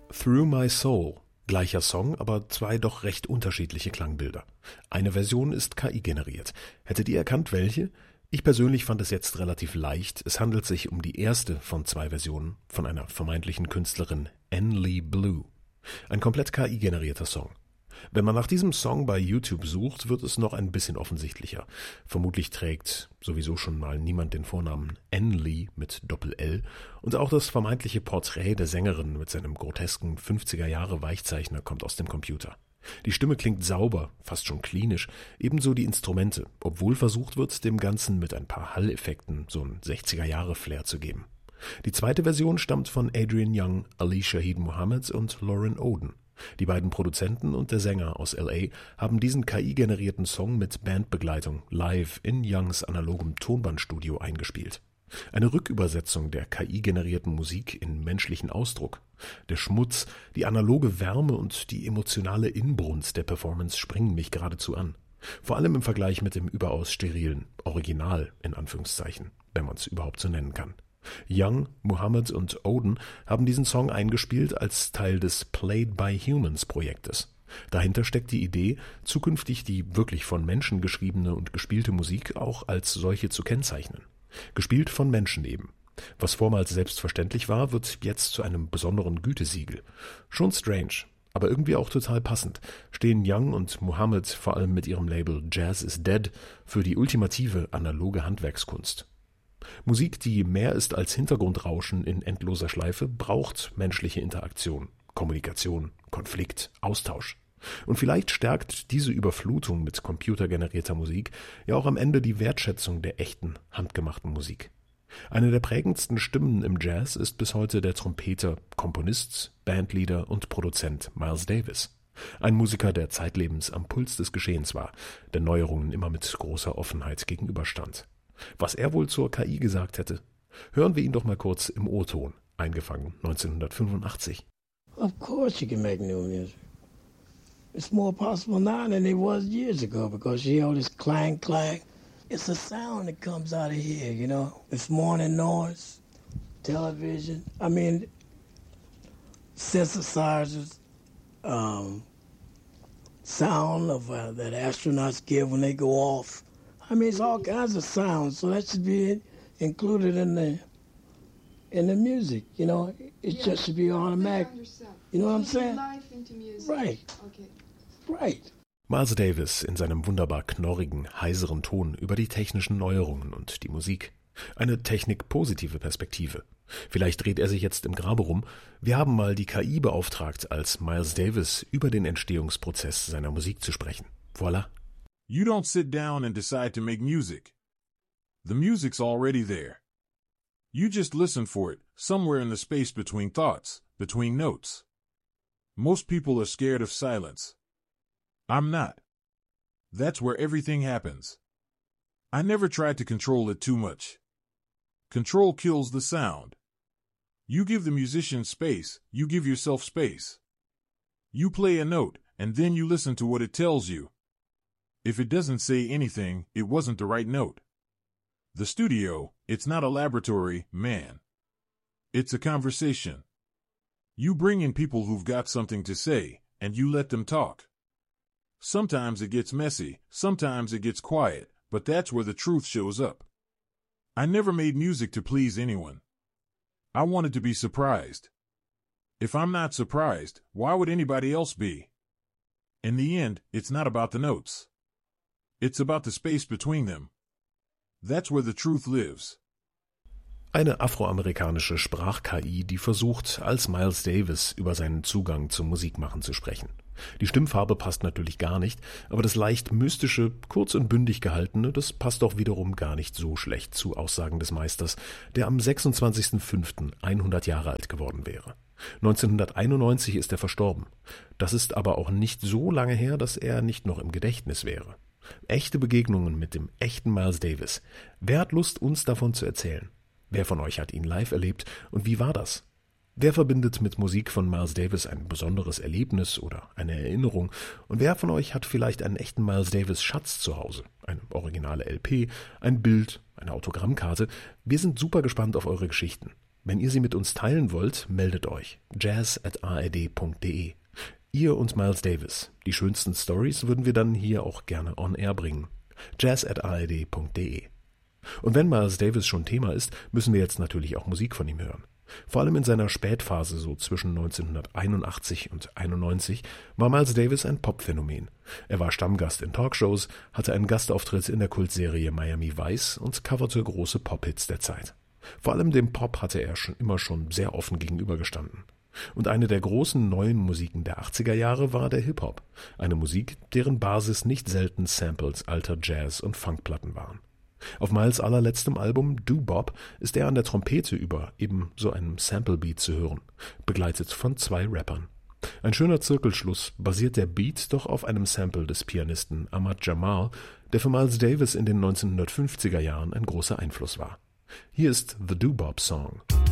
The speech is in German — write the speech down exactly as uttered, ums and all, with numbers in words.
Through My Soul. Gleicher Song, aber zwei doch recht unterschiedliche Klangbilder. Eine Version ist K I generiert. Hättet ihr erkannt, welche? Ich persönlich fand es jetzt relativ leicht. Es handelt sich um die erste von zwei Versionen von einer vermeintlichen Künstlerin, Ann Lee Blue. Ein komplett K I generierter Song. Wenn man nach diesem Song bei YouTube sucht, wird es noch ein bisschen offensichtlicher. Vermutlich trägt sowieso schon mal niemand den Vornamen Ann Lee mit Doppel-L und auch das vermeintliche Porträt der Sängerin mit seinem grotesken fünfziger-Jahre-Weichzeichner kommt aus dem Computer. Die Stimme klingt sauber, fast schon klinisch, ebenso die Instrumente, obwohl versucht wird, dem Ganzen mit ein paar Hall-Effekten so ein sechziger-Jahre-Flair zu geben. Die zweite Version stammt von Adrian Young, Ali Shaheed Muhammad und Lauren Oden. Die beiden Produzenten und der Sänger aus L A haben diesen K I-generierten Song mit Bandbegleitung live in Youngs analogem Tonbandstudio eingespielt. Eine Rückübersetzung der K I-generierten Musik in menschlichen Ausdruck. Der Schmutz, die analoge Wärme und die emotionale Inbrunst der Performance springen mich geradezu an. Vor allem im Vergleich mit dem überaus sterilen Original, in Anführungszeichen, wenn man es überhaupt so nennen kann. Young, Muhammad und Oden haben diesen Song eingespielt als Teil des Played by Humans Projektes. Dahinter steckt die Idee, zukünftig die wirklich von Menschen geschriebene und gespielte Musik auch als solche zu kennzeichnen. Gespielt von Menschen eben. Was vormals selbstverständlich war, wird jetzt zu einem besonderen Gütesiegel. Schon strange, aber irgendwie auch total passend, stehen Young und Muhammad vor allem mit ihrem Label Jazz is Dead für die ultimative analoge Handwerkskunst. Musik, die mehr ist als Hintergrundrauschen in endloser Schleife, braucht menschliche Interaktion, Kommunikation, Konflikt, Austausch. Und vielleicht stärkt diese Überflutung mit computergenerierter Musik ja auch am Ende die Wertschätzung der echten, handgemachten Musik. Eine der prägendsten Stimmen im Jazz ist bis heute der Trompeter, Komponist, Bandleader und Produzent Miles Davis. Ein Musiker, der zeitlebens am Puls des Geschehens war, der Neuerungen immer mit großer Offenheit gegenüberstand. Was er wohl zur K I gesagt hätte? Hören wir ihn doch mal kurz im O-Ton, eingefangen neunzehnhundertfünfundachtzig. Of course you can make new music. It's more possible now than it was years ago because you hear all this clang, clang. It's a sound that comes out of here, you know. It's morning noise, television. I mean, synthesizers, um, sound of uh, that astronauts give when they go off. I mean, it's all kinds of sounds, so that should be included in the in the music. You know, it yeah. just should be automatic. You know what I'm saying? Life into music. Right. Okay. Right. Miles Davis in seinem wunderbar knorrigen, heiseren Ton über die technischen Neuerungen und die Musik. Eine technikpositive Perspektive. Vielleicht dreht er sich jetzt im Grabe rum. Wir haben mal die K I beauftragt, als Miles Davis über den Entstehungsprozess seiner Musik zu sprechen. Voilà. You don't sit down and decide to make music. The music's already there. You just listen for it, somewhere in the space between thoughts, between notes. Most people are scared of silence. I'm not. That's where everything happens. I never tried to control it too much. Control kills the sound. You give the musician space, you give yourself space. You play a note, and then you listen to what it tells you. If it doesn't say anything, it wasn't the right note. The studio, it's not a laboratory, man. It's a conversation. You bring in people who've got something to say, and you let them talk. Sometimes it gets messy, sometimes it gets quiet, but that's where the truth shows up. I never made music to please anyone. I wanted to be surprised. If I'm not surprised, why would anybody else be? In the end, it's not about the notes. It's about the space between them. That's where the truth lives. Eine afroamerikanische Sprach-K I, die versucht, als Miles Davis über seinen Zugang zum Musikmachen zu sprechen. Die Stimmfarbe passt natürlich gar nicht, aber das leicht mystische, kurz und bündig gehaltene, das passt doch wiederum gar nicht so schlecht zu Aussagen des Meisters, der am sechsundzwanzigsten fünften hundert Jahre alt geworden wäre. neunzehnhunderteinundneunzig ist er verstorben. Das ist aber auch nicht so lange her, dass er nicht noch im Gedächtnis wäre. Echte Begegnungen mit dem echten Miles Davis. Wer hat Lust, uns davon zu erzählen? Wer von euch hat ihn live erlebt und wie war das? Wer verbindet mit Musik von Miles Davis ein besonderes Erlebnis oder eine Erinnerung? Und wer von euch hat vielleicht einen echten Miles Davis Schatz zu Hause? Eine originale L P, ein Bild, eine Autogrammkarte? Wir sind super gespannt auf eure Geschichten. Wenn ihr sie mit uns teilen wollt, meldet euch. jazz at a r d punkt d e. Ihr und Miles Davis. Die schönsten Stories würden wir dann hier auch gerne on air bringen. jazz at a r d punkt d e. Und wenn Miles Davis schon Thema ist, müssen wir jetzt natürlich auch Musik von ihm hören. Vor allem in seiner Spätphase, so zwischen neunzehnhunderteinundachtzig und einundneunzig, war Miles Davis ein Popphänomen. Er war Stammgast in Talkshows, hatte einen Gastauftritt in der Kultserie Miami Vice und coverte große Pop-Hits der Zeit. Vor allem dem Pop hatte er schon immer schon sehr offen gegenübergestanden. Und eine der großen neuen Musiken der achtziger Jahre war der Hip-Hop, eine Musik, deren Basis nicht selten Samples alter Jazz- und Funkplatten waren. Auf Miles' allerletztem Album Doo-Bop ist er an der Trompete über eben so einem Sample-Beat zu hören, begleitet von zwei Rappern. Ein schöner Zirkelschluss, basiert der Beat doch auf einem Sample des Pianisten Ahmad Jamal, der für Miles Davis in den neunzehnhundertfünfziger Jahren ein großer Einfluss war. Hier ist The Doo-Bop Song.